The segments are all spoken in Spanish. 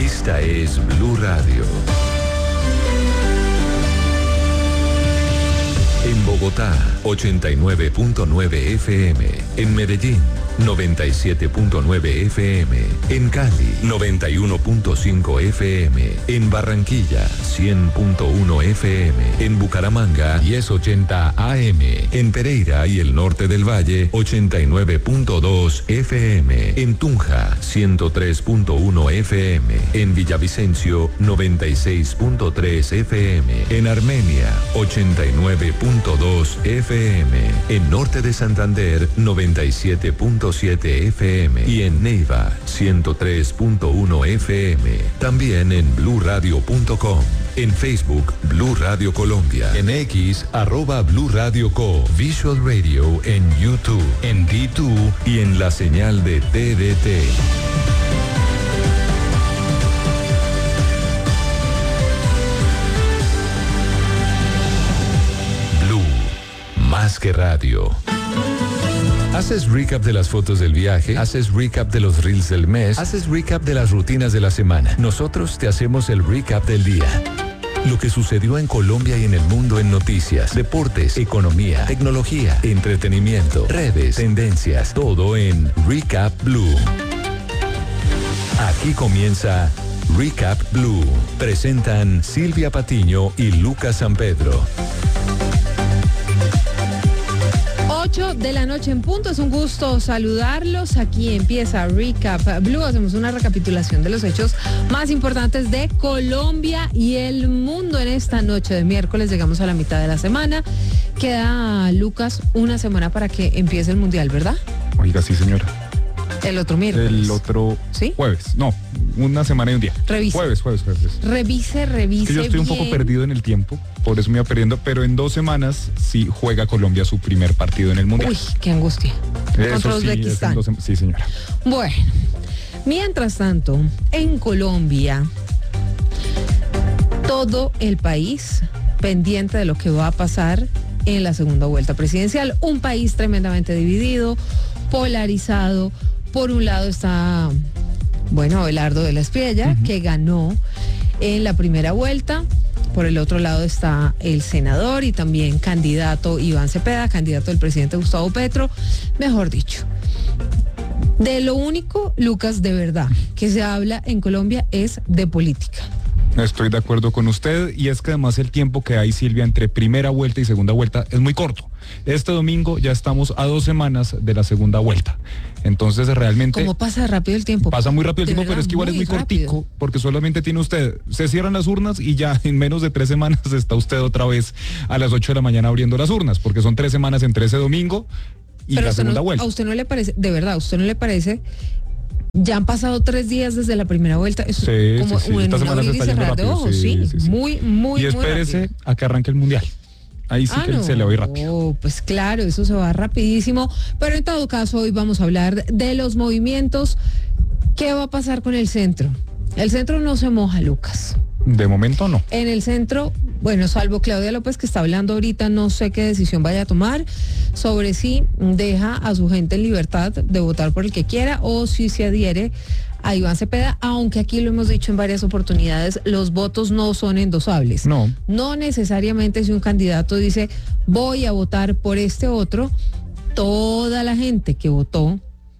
Esta es Blue Radio. En Bogotá, 89.9 FM. En Medellín, 97.9 FM. En Cali, 91.5 FM. En Barranquilla, 100.1 FM. En Bucaramanga, 1080 AM. En Pereira y el norte del Valle, 89.2 FM. En Tunja, 103.1 FM. En Villavicencio, 96.3 FM. En Armenia, 89.2 FM. En Norte de Santander, 97.7 FM. Y en Neiva, 103.1 FM. También en bluradio.com. En Facebook, Blue Radio Colombia. En X, @Blue Radio Co. Visual Radio en YouTube, en D2 y en la señal de TDT. Más que radio. ¿Haces recap de las fotos del viaje? ¿Haces recap de los reels del mes? ¿Haces recap de las rutinas de la semana? Nosotros te hacemos el recap del día. Lo que sucedió en Colombia y en el mundo en noticias, deportes, economía, tecnología, entretenimiento, redes, tendencias, todo en Recap Blue. Aquí comienza Recap Blue. Presentan Silvia Patiño y Lucas San Pedro. 8 de la noche en punto, es un gusto saludarlos. Aquí empieza Recap Blue, hacemos una recapitulación de los hechos más importantes de Colombia y el mundo en esta noche de miércoles. Llegamos a la mitad de la semana, queda, Lucas, una semana para que empiece el Mundial, ¿verdad? Oiga, sí, señora. El otro miércoles. El otro ¿sí? Jueves, no, una semana y un día. Revise. Jueves. Revise que yo estoy un poco perdido en el tiempo, por eso me iba perdiendo, pero en 2 semanas sí juega Colombia su primer partido en el Mundial. Uy, qué angustia. Contra Uzbekistán. Sí, señora. Bueno, mientras tanto, en Colombia, todo el país pendiente de lo que va a pasar en la segunda vuelta presidencial. Un país tremendamente dividido, polarizado. Por un lado está, Abelardo de la Espriella, que ganó en la primera vuelta. Por el otro lado está el senador y también candidato Iván Cepeda, candidato del presidente Gustavo Petro. Mejor dicho, de lo único, Lucas, de verdad, que se habla en Colombia es de política. Estoy de acuerdo con usted, y es que además el tiempo que hay, Silvia, entre primera vuelta y segunda vuelta es muy corto. Este domingo ya estamos a 2 semanas de la segunda vuelta. Entonces realmente... ¿Cómo pasa rápido el tiempo? Pasa muy rápido el tiempo, verdad, pero es que igual es muy rápido. cortico, porque solamente tiene usted, se cierran las urnas y ya en menos de 3 semanas está usted otra vez a las 8 de la mañana abriendo las urnas, porque son 3 semanas entre ese domingo y pero la segunda vuelta. ¿A usted no le parece, de verdad, a usted no le parece? Ya han pasado 3 días desde la primera vuelta. Es como sí. en Esta un semana abrir se y está yendo cerrar de rápido, ojos, sí. Muy y espérese rápido. a que arranque el Mundial. Ahí sí que se le va a ir rápido. Pues claro, eso se va rapidísimo. Pero en todo caso, hoy vamos a hablar de los movimientos. ¿Qué va a pasar con el centro? El centro no se moja, Lucas. De momento no. En el centro, salvo Claudia López, que está hablando ahorita, no sé qué decisión vaya a tomar sobre si deja a su gente en libertad de votar por el que quiera o si se adhiere a Iván Cepeda, aunque aquí lo hemos dicho en varias oportunidades, los votos no son endosables. No necesariamente si un candidato dice voy a votar por este otro, toda la gente que votó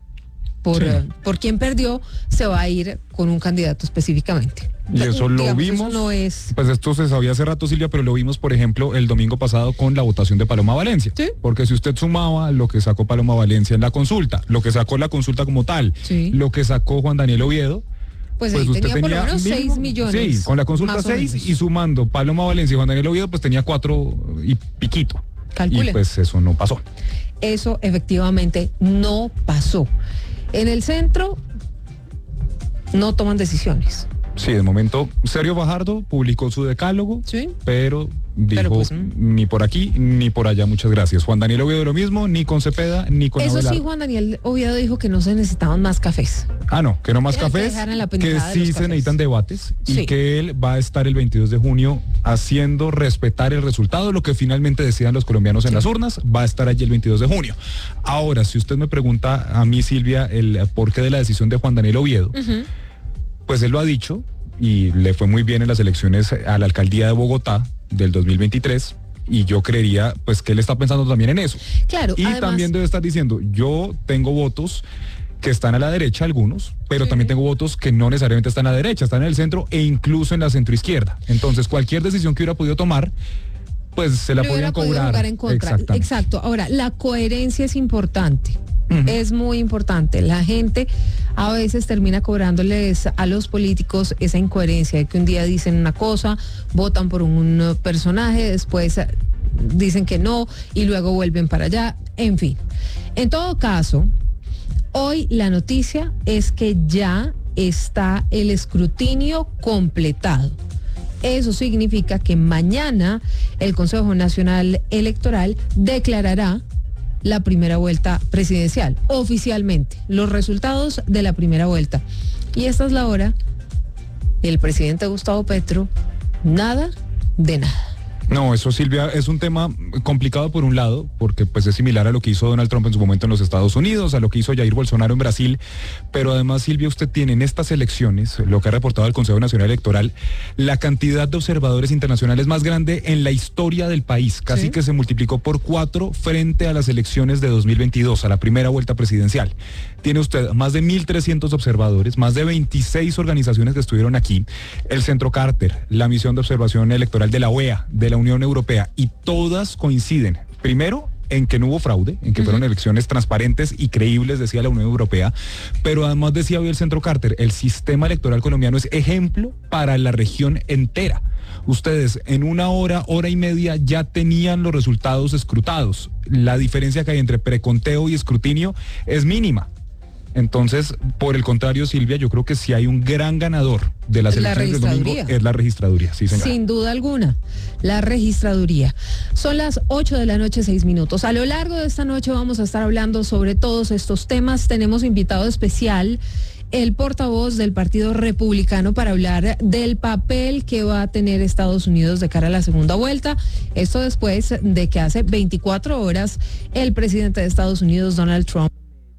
por quien perdió se va a ir con un candidato específicamente. Y eso lo vimos, eso no es... pues esto se sabía hace rato, Silvia, pero lo vimos, por ejemplo, el domingo pasado con la votación de Paloma Valencia. ¿Sí? Porque si usted sumaba lo que sacó Paloma Valencia en la consulta, lo que sacó la consulta como tal, lo que sacó Juan Daniel Oviedo, pues ahí usted tenía por lo menos 6 millones. Sí, con la consulta 6 y sumando Paloma Valencia y Juan Daniel Oviedo, pues tenía 4 y piquito. Calcule. Y pues eso no pasó. Eso efectivamente no pasó. En el centro no toman decisiones. Sí, de momento, Sergio Fajardo publicó su decálogo, pero dijo pues, ni por aquí ni por allá, muchas gracias. Juan Daniel Oviedo lo mismo, ni con Cepeda, ni con Eso Abelardo. sí, Juan Daniel Oviedo dijo que no se necesitaban más cafés. No, que no más cafés, que sí se necesitan debates y que él va a estar el 22 de junio haciendo respetar el resultado, lo que finalmente decidan los colombianos en las urnas, va a estar allí el 22 de junio. Ahora, si usted me pregunta a mí, Silvia, el porqué de la decisión de Juan Daniel Oviedo, pues él lo ha dicho, y le fue muy bien en las elecciones a la alcaldía de Bogotá del 2023. Y yo creería pues que él está pensando también en eso. Claro. Y además, también debe estar diciendo, yo tengo votos que están a la derecha algunos, pero también tengo votos que no necesariamente están a la derecha, están en el centro e incluso en la centroizquierda. Entonces cualquier decisión que hubiera podido tomar, pues se la podrían cobrar. Jugar en contra. Exacto. Ahora, la coherencia es importante. Es muy importante. La gente a veces termina cobrándoles a los políticos esa incoherencia de que un día dicen una cosa, votan por un personaje, después dicen que no y luego vuelven para allá. En fin. En todo caso, hoy la noticia es que ya está el escrutinio completado. Eso significa que mañana el Consejo Nacional Electoral declarará la primera vuelta presidencial, oficialmente, los resultados de la primera vuelta. Y esta es la hora, el presidente Gustavo Petro, nada de nada. No, eso, Silvia, es un tema complicado por un lado, porque pues es similar a lo que hizo Donald Trump en su momento en los Estados Unidos, a lo que hizo Jair Bolsonaro en Brasil, pero además, Silvia, usted tiene en estas elecciones, lo que ha reportado el Consejo Nacional Electoral, la cantidad de observadores internacionales más grande en la historia del país, casi que se multiplicó por 4 frente a las elecciones de 2022, a la primera vuelta presidencial. Tiene usted más de 1.300 observadores, más de 26 organizaciones que estuvieron aquí, el Centro Carter, la Misión de Observación Electoral de la OEA, de la Unión Europea, y todas coinciden, primero, en que no hubo fraude, en que fueron elecciones transparentes y creíbles, decía la Unión Europea, pero además decía hoy el Centro Carter, el sistema electoral colombiano es ejemplo para la región entera. Ustedes en 1 hora, hora y media ya tenían los resultados escrutados. La diferencia que hay entre preconteo y escrutinio es mínima. Entonces, por el contrario, Silvia, yo creo que si hay un gran ganador de las elecciones del domingo es la registraduría. Sí, señora. Sin duda alguna, la registraduría. Son las 8 de la noche, 6 minutos. A lo largo de esta noche vamos a estar hablando sobre todos estos temas. Tenemos invitado especial, el portavoz del Partido Republicano, para hablar del papel que va a tener Estados Unidos de cara a la segunda vuelta. Esto después de que hace 24 horas el presidente de Estados Unidos, Donald Trump,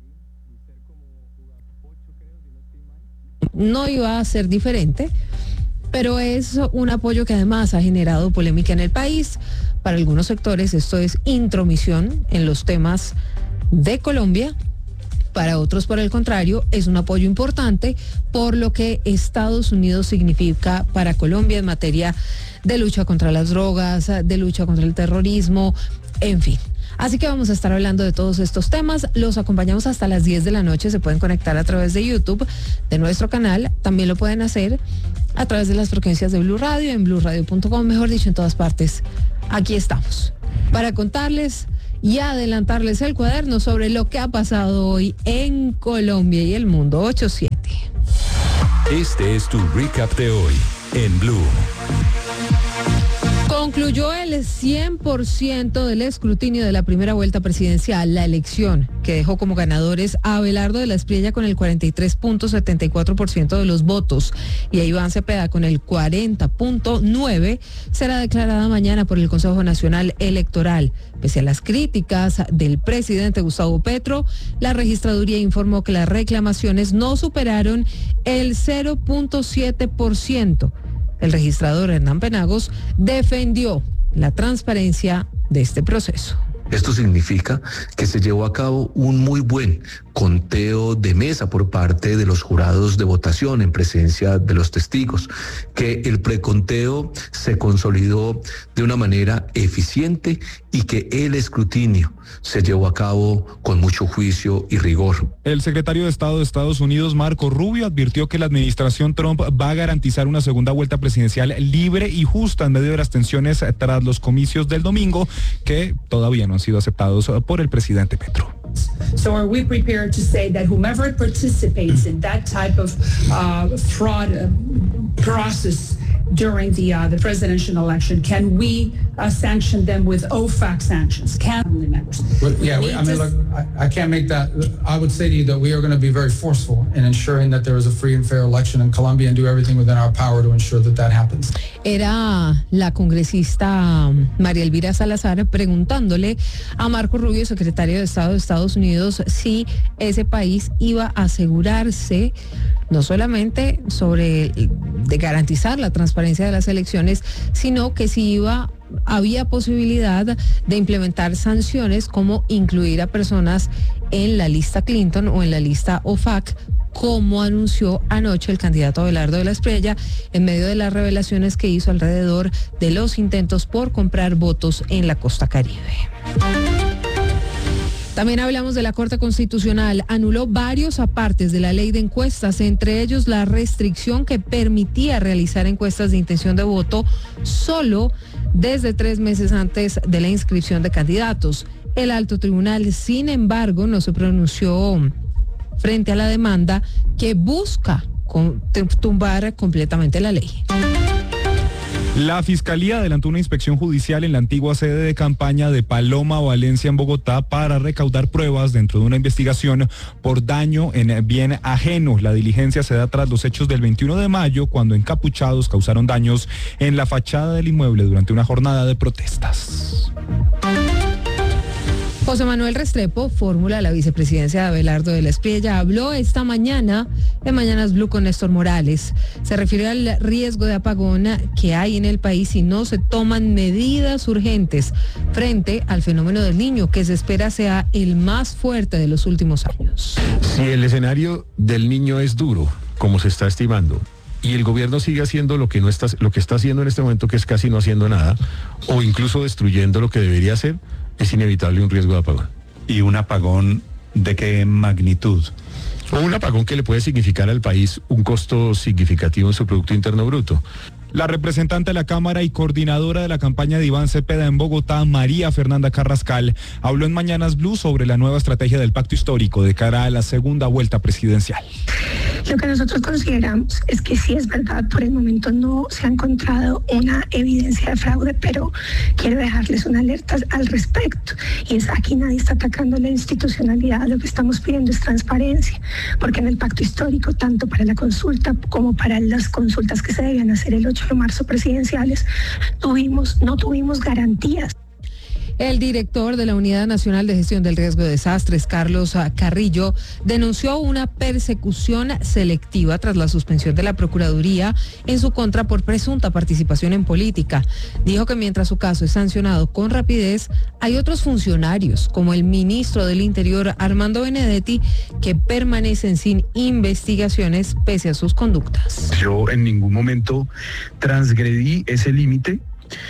no iba a ser diferente, pero es un apoyo que además ha generado polémica en el país. Para algunos sectores esto es intromisión en los temas de Colombia. Para otros, por el contrario, es un apoyo importante por lo que Estados Unidos significa para Colombia en materia de lucha contra las drogas, de lucha contra el terrorismo, en fin. Así que vamos a estar hablando de todos estos temas. Los acompañamos hasta las 10 de la noche. Se pueden conectar a través de YouTube, de nuestro canal. También lo pueden hacer a través de las frecuencias de Blue Radio, en blueradio.com, mejor dicho, en todas partes. Aquí estamos para contarles y adelantarles el cuaderno sobre lo que ha pasado hoy en Colombia y el mundo. 8-7. Este es tu recap de hoy en Blue. Concluyó el 100% del escrutinio de la primera vuelta presidencial, la elección que dejó como ganadores a Abelardo de la Espriella con el 43.74% de los votos y a Iván Cepeda con el 40.9%, será declarada mañana por el Consejo Nacional Electoral. Pese a las críticas del presidente Gustavo Petro, la registraduría informó que las reclamaciones no superaron el 0.7%. El registrador Hernán Penagos defendió la transparencia de este proceso. Esto significa que se llevó a cabo un muy buen conteo de mesa por parte de los jurados de votación en presencia de los testigos, que el preconteo se consolidó de una manera eficiente y que el escrutinio se llevó a cabo con mucho juicio y rigor. El secretario de Estado de Estados Unidos, Marco Rubio, advirtió que la administración Trump va a garantizar una segunda vuelta presidencial libre y justa en medio de las tensiones tras los comicios del domingo, que todavía no han sido aceptados por el presidente Petro. So are we prepared to say that whomever participates in that type of fraud process during the presidential election, can we sanction them with OFAC sanctions? Can members? Well, yeah, I mean, look, I can't make that. I would say to you that we are going to be very forceful in ensuring that there is a free and fair election in Colombia and do everything within our power to ensure that that happens. Era la congresista María Elvira Salazar preguntándole a Marco Rubio, secretario de Estado de Estados Unidos, si ese país iba a asegurarse no solamente sobre de garantizar la transparencia de las elecciones, sino que si había posibilidad de implementar sanciones como incluir a personas en la lista Clinton o en la lista OFAC, como anunció anoche el candidato Abelardo de la Espriella en medio de las revelaciones que hizo alrededor de los intentos por comprar votos en la costa Caribe. También hablamos de la Corte Constitucional. Anuló varios apartes de la ley de encuestas, entre ellos la restricción que permitía realizar encuestas de intención de voto solo desde 3 meses antes de la inscripción de candidatos. El alto tribunal, sin embargo, no se pronunció frente a la demanda que busca tumbar completamente la ley. La Fiscalía adelantó una inspección judicial en la antigua sede de campaña de Paloma Valencia en Bogotá para recaudar pruebas dentro de una investigación por daño en bien ajeno. La diligencia se da tras los hechos del 21 de mayo, cuando encapuchados causaron daños en la fachada del inmueble durante una jornada de protestas. José Manuel Restrepo, fórmula de la vicepresidencia de Abelardo de la Espriella, habló esta mañana en Mañanas Blue con Néstor Morales. Se refirió al riesgo de apagón que hay en el país si no se toman medidas urgentes frente al fenómeno del Niño, que se espera sea el más fuerte de los últimos años. Si el escenario del Niño es duro, como se está estimando, y el gobierno sigue haciendo lo que está haciendo en este momento, que es casi no haciendo nada, o incluso destruyendo lo que debería hacer, es inevitable un riesgo de apagón. ¿Y un apagón de qué magnitud? O un apagón que le puede significar al país un costo significativo en su Producto Interno Bruto. La representante de la Cámara y coordinadora de la campaña de Iván Cepeda en Bogotá, María Fernanda Carrascal, habló en Mañanas Blue sobre la nueva estrategia del pacto histórico de cara a la segunda vuelta presidencial. Lo que nosotros consideramos es que sí es verdad, por el momento no se ha encontrado una evidencia de fraude, pero quiero dejarles una alerta al respecto. Y es aquí nadie está atacando la institucionalidad, lo que estamos pidiendo es transparencia, porque en el pacto histórico, tanto para la consulta como para las consultas que se debían hacer el 8 de marzo presidenciales, no tuvimos garantías. El director de la Unidad Nacional de Gestión del Riesgo de Desastres, Carlos Carrillo, denunció una persecución selectiva tras la suspensión de la Procuraduría en su contra por presunta participación en política. Dijo que mientras su caso es sancionado con rapidez, hay otros funcionarios, como el ministro del Interior, Armando Benedetti, que permanecen sin investigaciones pese a sus conductas. Yo en ningún momento transgredí ese límite.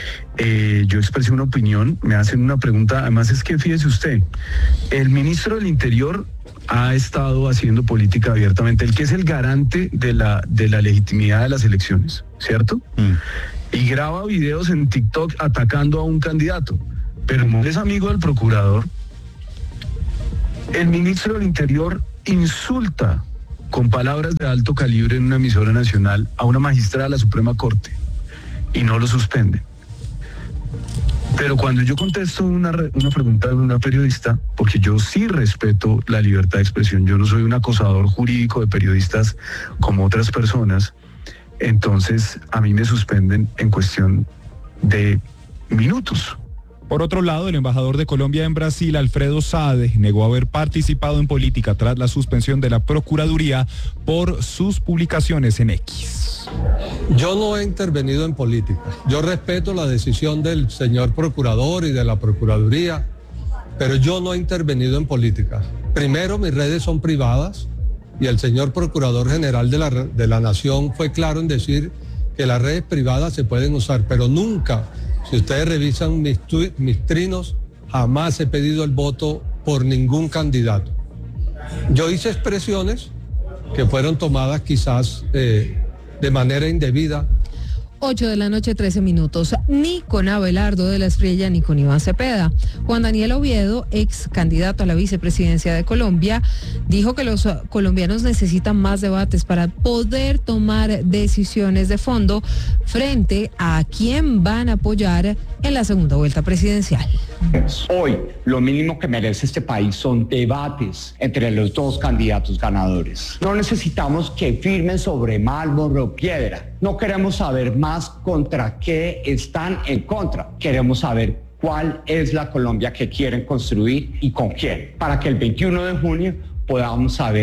Yo expresé una opinión, me hacen una pregunta, además es que fíjese usted, el ministro del Interior ha estado haciendo política abiertamente, el que es el garante de la legitimidad de las elecciones, ¿cierto? Y graba videos en TikTok atacando a un candidato, pero como es amigo del procurador, el ministro del Interior insulta con palabras de alto calibre en una emisora nacional a una magistrada de la Suprema Corte y no lo suspenden. Pero cuando yo contesto una pregunta de una periodista, porque yo sí respeto la libertad de expresión, yo no soy un acosador jurídico de periodistas como otras personas, entonces a mí me suspenden en cuestión de minutos. Por otro lado, el embajador de Colombia en Brasil, Alfredo Saade, negó haber participado en política tras la suspensión de la Procuraduría por sus publicaciones en X. Yo no he intervenido en política. Yo respeto la decisión del señor procurador y de la Procuraduría, pero yo no he intervenido en política. Primero, mis redes son privadas y el señor Procurador General de la Nación fue claro en decir que las redes privadas se pueden usar, pero nunca, si ustedes revisan mis trinos, jamás he pedido el voto por ningún candidato. Yo hice expresiones que fueron tomadas quizás de manera indebida. 8 de la noche, 13 minutos. Ni con Abelardo de la Espriella ni con Iván Cepeda. Juan Daniel Oviedo, ex candidato a la vicepresidencia de Colombia, dijo que los colombianos necesitan más debates para poder tomar decisiones de fondo frente a quién van a apoyar en la segunda vuelta presidencial. Hoy, lo mínimo que merece este país son debates entre los dos candidatos ganadores. No necesitamos que firmen sobre mármol o piedra. No queremos saber más contra qué están en contra. Queremos saber cuál es la Colombia que quieren construir y con quién, para que el 21 de junio podamos saber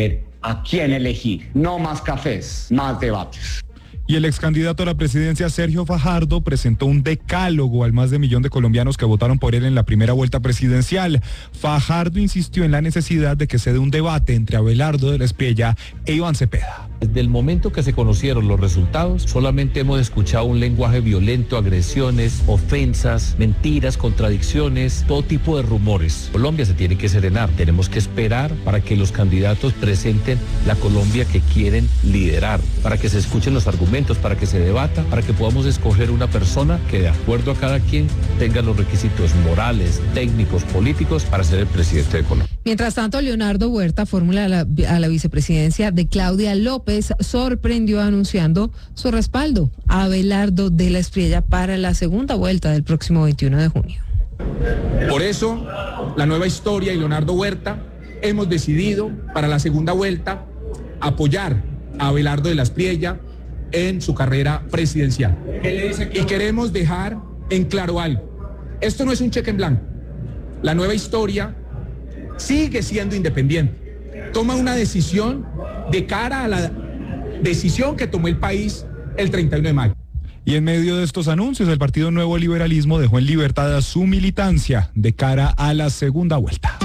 a quién elegir. No más cafés, más debates. Y el ex candidato a la presidencia, Sergio Fajardo, presentó un decálogo al más de 1 millón de colombianos que votaron por él en la primera vuelta presidencial. Fajardo insistió en la necesidad de que se dé un debate entre Abelardo de la Espriella e Iván Cepeda. Desde el momento que se conocieron los resultados, solamente hemos escuchado un lenguaje violento, agresiones, ofensas, mentiras, contradicciones, todo tipo de rumores. Colombia se tiene que serenar. Tenemos que esperar para que los candidatos presenten la Colombia que quieren liderar, para que se escuchen los argumentos, para que se debata, para que podamos escoger una persona que de acuerdo a cada quien tenga los requisitos morales, técnicos, políticos para ser el presidente de Colombia. Mientras tanto, Leonardo Huerta, fórmula a la vicepresidencia de Claudia López, sorprendió anunciando su respaldo a Abelardo de la Espriella para la segunda vuelta del próximo 21 de junio. Por eso, la Nueva Historia y Leonardo Huerta hemos decidido para la segunda vuelta apoyar a Abelardo de la Espriella en su carrera presidencial. Y queremos dejar en claro algo. Esto no es un cheque en blanco. La Nueva Historia sigue siendo independiente. Toma una decisión de cara a la decisión que tomó el país el 31 de mayo. Y en medio de estos anuncios, el Partido Nuevo Liberalismo dejó en libertad a su militancia de cara a la segunda vuelta.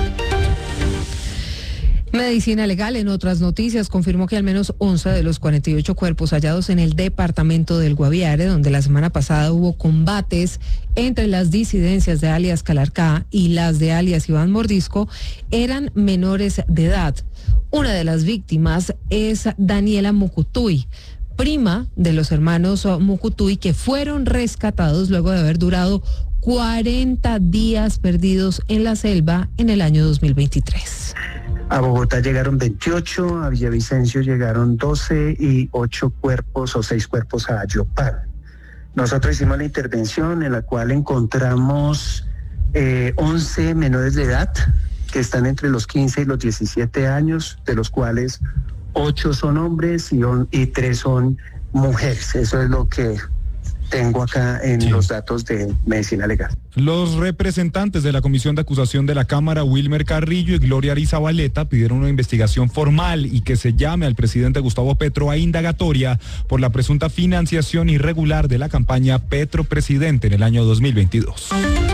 Medicina Legal, en otras noticias, confirmó que al menos 11 de los 48 cuerpos hallados en el departamento del Guaviare, donde la semana pasada hubo combates entre las disidencias de alias Calarcá y las de alias Iván Mordisco, eran menores de edad. Una de las víctimas es Daniela Mucutuy, prima de los hermanos Mucutuy, que fueron rescatados luego de haber durado 40 días perdidos en la selva en el año 2023. A Bogotá llegaron 28, a Villavicencio llegaron 12 y 8 cuerpos o 6 cuerpos a Yopal. Nosotros hicimos la intervención en la cual encontramos 11 menores de edad que están entre los 15 y los 17 años, de los cuales 8 son hombres y 3 son mujeres. Eso es lo que tengo acá en los datos de Medicina Legal. Los representantes de la Comisión de Acusación de la Cámara, Wilmer Carrillo y Gloria Arizabaleta, pidieron una investigación formal y que se llame al presidente Gustavo Petro a indagatoria por la presunta financiación irregular de la campaña Petro Presidente en el año 2022.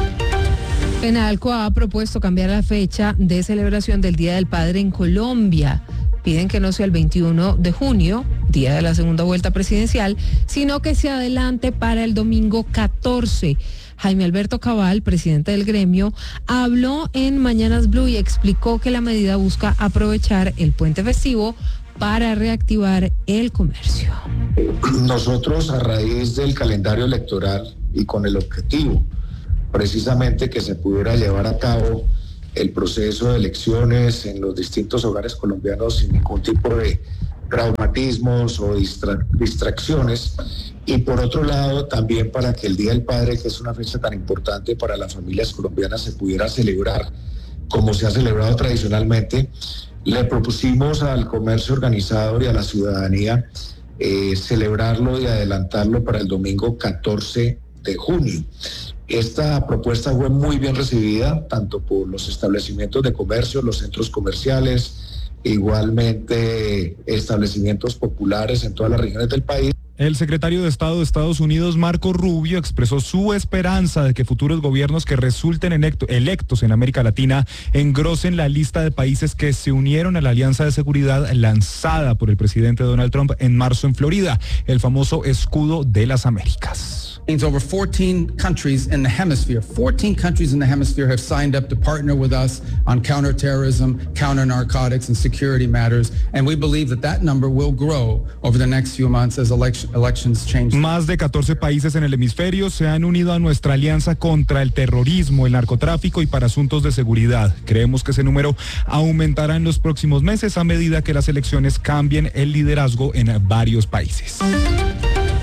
Penalco ha propuesto cambiar la fecha de celebración del Día del Padre en Colombia. Piden que no sea el 21 de junio, día de la segunda vuelta presidencial, sino que se adelante para el domingo 14. Jaime Alberto Cabal, presidente del gremio, habló en Mañanas Blue y explicó que la medida busca aprovechar el puente festivo para reactivar el comercio. Nosotros, a raíz del calendario electoral y con el objetivo precisamente que se pudiera llevar a cabo el proceso de elecciones en los distintos hogares colombianos sin ningún tipo de traumatismos o distracciones, y por otro lado también para que el Día del Padre, que es una fecha tan importante para las familias colombianas, se pudiera celebrar como se ha celebrado tradicionalmente. Le propusimos al comercio organizado y a la ciudadanía celebrarlo y adelantarlo para el domingo 14 de junio. Esta propuesta fue muy bien recibida, tanto por los establecimientos de comercio, los centros comerciales, igualmente establecimientos populares en todas las regiones del país. El secretario de Estado de Estados Unidos, Marco Rubio, expresó su esperanza de que futuros gobiernos que resulten electos en América Latina engrosen la lista de países que se unieron a la alianza de seguridad lanzada por el presidente Donald Trump en marzo en Florida, el famoso Escudo de las Américas. Over 14 countries in the hemisphere. 14 countries in the hemisphere have signed up to partner with us on counterterrorism, counter-narcotics, and security matters. And we believe that that number will grow over the next few months as elections change. Más de 14 países en el hemisferio se han unido a nuestra alianza contra el terrorismo, el narcotráfico y para asuntos de seguridad. Creemos que ese número aumentará en los próximos meses a medida que las elecciones cambien el liderazgo en varios países.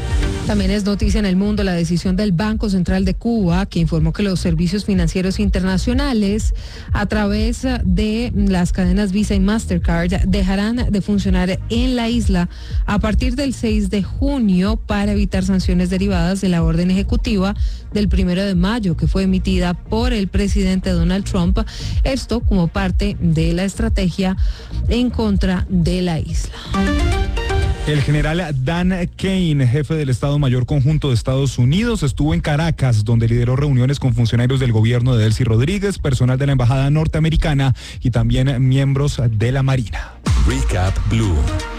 También es noticia en el mundo la decisión del Banco Central de Cuba, que informó que los servicios financieros internacionales a través de las cadenas Visa y Mastercard dejarán de funcionar en la isla a partir del 6 de junio para evitar sanciones derivadas de la orden ejecutiva del 1 de mayo que fue emitida por el presidente Donald Trump, esto como parte de la estrategia en contra de la isla. El general Dan Kane, jefe del Estado Mayor Conjunto de Estados Unidos, estuvo en Caracas, donde lideró reuniones con funcionarios del gobierno de Delcy Rodríguez, personal de la Embajada Norteamericana y también miembros de la Marina. Recap Blue.